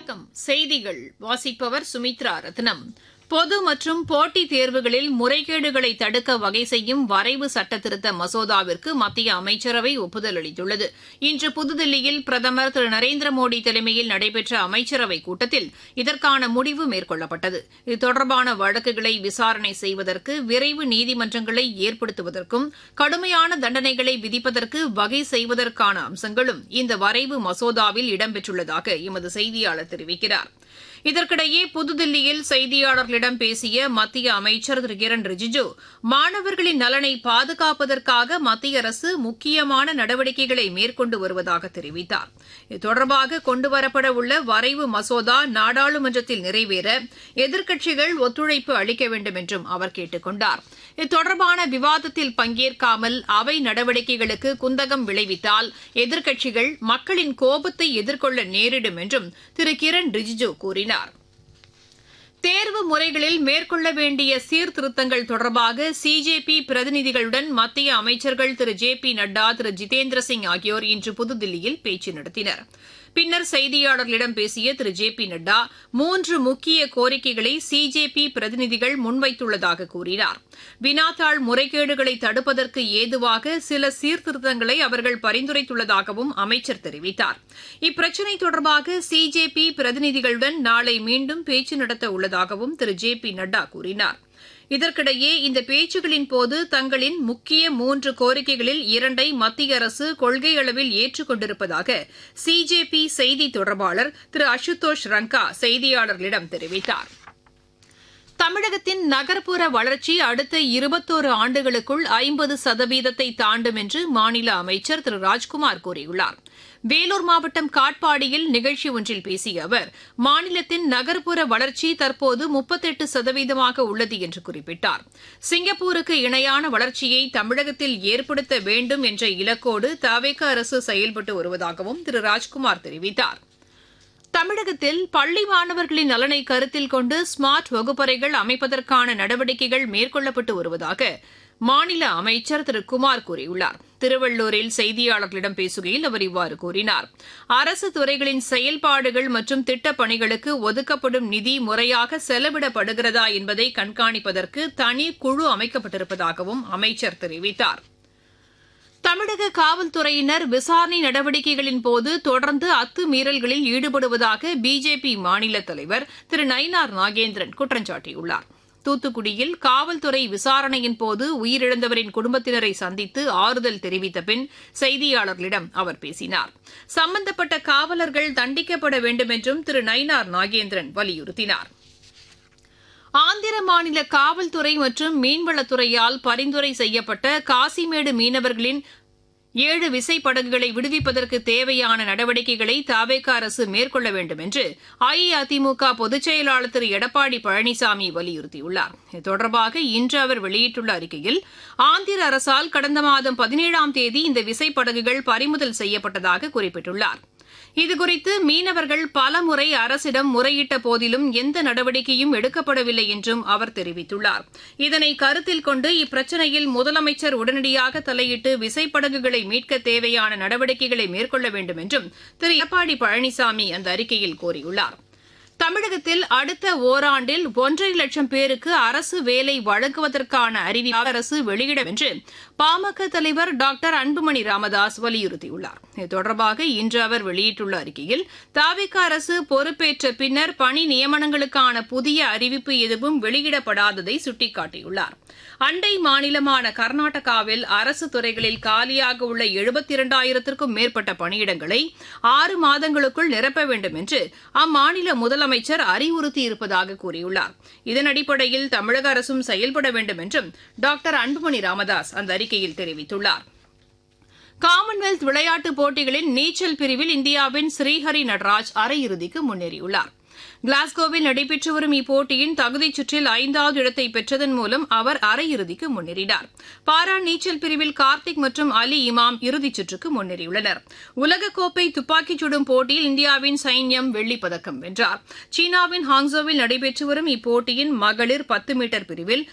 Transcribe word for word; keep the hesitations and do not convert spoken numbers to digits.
வணக்கம். செய்திகள் வாசிப்பவர் சுமித்ரா ரத்னம். பொது மற்றும் போட்டித் தேர்வுகளில் முறைகேடுகளை தடுக்க வகை செய்யும் வரைவு சட்டத்திருத்த மசோதாவிற்கு மத்திய அமைச்சரவை ஒப்புதல் அளித்துள்ளது. இன்று புதுதில்லியில் பிரதமர் திரு நரேந்திர மோடி தலைமையில் நடைபெற்ற அமைச்சரவைக் கூட்டத்தில் இதற்கான முடிவு மேற்கொள்ளப்பட்டது. இது தொடர்பான வழக்குகளை விசாரணை செய்வதற்கு விரைவு நீதிமன்றங்களை ஏற்படுத்துவதற்கும் கடுமையான தண்டனைகளை விதிப்பதற்கு வகை செய்வதற்கான அம்சங்களும் இந்த வரைவு மசோதாவில் இடம்பெற்றுள்ளதாக எமது செய்தியாளர் தெரிவிக்கிறார். இதற்கிடையே புதுதில்லியில் செய்தியாளர்களிடம் பேசிய மத்திய அமைச்சர் திரு கிரண் ரிஜிஜு, மாணவர்களின் நலனை பாதுகாப்பதற்காக மத்திய அரசு முக்கியமான நடவடிக்கைகளை மேற்கொண்டு வருவதாக தெரிவித்தார். இது தொடர்பாக கொண்டுவரப்பட உள்ள வரைவு மசோதா நாடாளுமன்றத்தில் நிறைவேற எதிர்க்கட்சிகள் ஒத்துழைப்பு அளிக்க வேண்டும் என்றும் அவர் கேட்டுக் கொண்டார். இது தொடர்பான விவாதத்தில் பங்கேற்காமல் அவை நடவடிக்கைகளுக்கு குந்தகம் விளைவித்தால் எதிர்க்கட்சிகள் மக்களின் கோபத்தை எதிர்கொள்ள நேரிடும் என்றும் திரு கிரண் ரிஜிஜு கூறினார். தேர்வு முறைகளில் மேற்கொள்ள வேண்டிய சீர்திருத்தங்கள் தொடர்பாக சிஜேபி பிரதிநிதிகளுடன் மத்திய அமைச்சர்கள் திரு ஜே பி நட்டா, திரு ஜிதேந்திர சிங் ஆகியோர் இன்று புதுதில்லியில் பேச்சு நடத்தினர். பின்னர் செய்தியாளர்களிடம் பேசிய திரு ஜே பி நட்டா, மூன்று முக்கிய கோரிக்கைகளை சிஜேபி பிரதிநிதிகள் முன்வைத்துள்ளதாக கூறினார். வினாத்தாள் முறைகேடுகளை தடுப்பதற்கு ஏதுவாக சில சீர்திருத்தங்களை அவர்கள் பரிந்துரைத்துள்ளதாகவும் அமைச்சர் தெரிவித்தார். இப்பிரச்சினை தொடர்பாக சிஜேபி பிரதிநிதிகளுடன் நாளை மீண்டும் பேச்சு நடத்த உள்ளதாகவும் திரு ஜே பி நட்டா கூறினார். இதற்கிடையே இந்த பேச்சுகளின் போது தங்களின் முக்கிய மூன்று கோரிக்கைகளில் இரண்டை மத்திய அரசு கொள்கை அளவில் ஏற்றுக் கொண்டிருப்பதாக சிஜேபி செய்தி தொடர்பாளர் திரு அசுதோஷ் ரங்கா செய்தியாளர்களிடம் தெரிவித்தார். தமிழகத்தின் நகர்ப்புற வளர்ச்சி அடுத்த இருபத்தோரு ஆண்டுகளுக்குள் ஐம்பது சதவீதத்தை தாண்டும் என்று மாநில அமைச்சர் திரு ராஜ்குமார் கூறியுள்ளார். வேலூர் மாவட்டம் காட்பாடியில் நிகழ்ச்சி ஒன்றில் பேசிய அவர், மாநிலத்தின் நகர்ப்புற வளர்ச்சி தற்போது முப்பத்தெட்டு சதவீதமாக உள்ளது என்று குறிப்பிட்டார். சிங்கப்பூருக்கு இணையான வளர்ச்சியை தமிழகத்தில் ஏற்படுத்த வேண்டும் என்ற இலக்கோடு தவேக அரசு செயல்பட்டு வருவதாகவும் திரு ராஜ்குமார் தெரிவித்தார். தமிழகத்தில் பள்ளி மாணவர்களின் நலனை கருத்தில் கொண்டு ஸ்மார்ட் வகுப்பறைகள் அமைப்பதற்கான நடவடிக்கைகள் மேற்கொள்ளப்பட்டு வருவதாக மாநில அமைச்சர் திரு குமார் கூறியுள்ளார். திருவள்ளூரில் செய்தியாளர்களிடம் பேசுகையில் அவர் இவ்வாறு கூறினார். அரசு துறைகளின் செயல்பாடுகள் மற்றும் திட்டப் பணிகளுக்கு ஒதுக்கப்படும் நிதி முறையாக செலவிடப்படுகிறதா என்பதை கண்காணிப்பதற்கு தனி குழு அமைக்கப்பட்டிருப்பதாகவும் அமைச்சர் தெரிவித்தார். தமிழக காவல்துறையினர் விசாரணை நடவடிக்கைகளின் போது தொடர்ந்து அத்துமீறல்களில் ஈடுபடுவதாக பிஜேபி மாநில தலைவர் திரு நயினார் நாகேந்திரன் குற்றம் சாட்டியுள்ளார். தூத்துக்குடியில் காவல்துறை விசாரணையின் போது உயிரிழந்தவரின் குடும்பத்தினரை சந்தித்து ஆறுதல் தெரிவித்த பின் செய்தியாளர்களிடம் அவர் பேசினார். சம்பந்தப்பட்ட காவலர்கள் தண்டிக்கப்பட வேண்டும் என்றும் திரு நயினார் நாகேந்திரன் வலியுறுத்தினார். ஆந்திர மாநில காவல்துறை மற்றும் மீன்வளத்துறையால் பரிந்துரை செய்யப்பட்ட காசிமேடு மீனவர்களின் ஏழு விசைப்படகுகளை விடுவிப்பதற்கு தேவையான நடவடிக்கைகளை தவேக அரசு மேற்கொள்ள வேண்டும் என்று அஇஅதிமுக பொதுச் செயலாளர் திரு எடப்பாடி பழனிசாமி வலியுறுத்தியுள்ளார். இது தொடர்பாக இன்று அவர் வெளியிட்டுள்ள அறிக்கையில், ஆந்திர அரசால் கடந்த மாதம் பதினேழாம் தேதி இந்த விசைப்படகுகள் பறிமுதல் செய்யப்பட்டதாக குறிப்பிட்டுள்ளார். இதுகுறித்து மீனவர்கள் பலமுறை அரசிடம் முறையிட்ட போதிலும் எந்த நடவடிக்கையும் எடுக்கப்படவில்லை என்றும் அவர் தெரிவித்துள்ளார். இதனை கருத்தில் கொண்டு இப்பிரச்சினையில் முதலமைச்சர் உடனடியாக தலையிட்டு விசைப்படகுகளை மீட்க தேவையான நடவடிக்கைகளை மேற்கொள்ள வேண்டும் என்றும் திரு எடப்பாடி பழனிசாமி அந்த அறிக்கையில் கோரியுள்ளார். தமிழகத்தில் அடுத்த ஓராண்டில் ஒன்றரை லட்சம் பேருக்கு அரசு வேலை வழங்குவதற்கான அறிவிப்பை அரசு வெளியிடும் என்று பாமக தலைவர் டாக்டர் அன்புமணி ராமதாஸ் வலியுறுத்தியுள்ளார். இது தொடர்பாக இன்று அவர் வெளியிட்டுள்ள அறிக்கையில், தவேக அரசு பொறுப்பேற்ற பின்னர் பணி நியமனங்களுக்கான புதிய அறிவிப்பு எதுவும் வெளியிடப்படாததை சுட்டிக்காட்டியுள்ளார். அண்டை மாநிலமான கர்நாடகாவில் அரசு துறைகளில் காலியாக உள்ள எழுபத்தி இரண்டாயிரத்திற்கும் மேற்பட்ட பணியிடங்களை ஆறு மாதங்களுக்குள் நிரப்ப வேண்டும் என்று அம்மாநில முதலமைச்சர் அறிவுறுத்தியிருப்பதாக கூறியுள்ளார். இதன் அடிப்படையில் தமிழக அரசும் செயல்பட வேண்டும் என்றும் டாக்டர் அன்புமணி ராமதாஸ் அந்த அறிக்கையில் தெரிவித்துள்ளார். காமன்வெல்த் விளையாட்டுப் போட்டிகளின் நீச்சல் பிரிவில் இந்தியாவின் ஸ்ரீஹரி நடராஜ் அரையிறுதிக்கு முன்னேறியுள்ளார். கிளாஸ்கோவில் நடைபெற்று வரும் இப்போட்டியின் தகுதிச் சுற்றில் ஐந்தாவது இடத்தை பெற்றதன் மூலம் அவர் அரையிறுதிக்கு முன்னேறினார். பாரா நீச்சல் பிரிவில் கார்த்திக் மற்றும் அலி இமாம் இறுதிச் சுற்றுக்கு முன்னேறியுள்ளனர். உலகக்கோப்பை துப்பாக்கிச் சுடும் போட்டியில் இந்தியாவின் சைன்யம் வெள்ளிப் பதக்கம் வென்றார். சீனாவின் ஹாங்ஸோவில் நடைபெற்று வரும் இப்போட்டியின் மகளிர் பத்து மீட்டர் பிரிவில்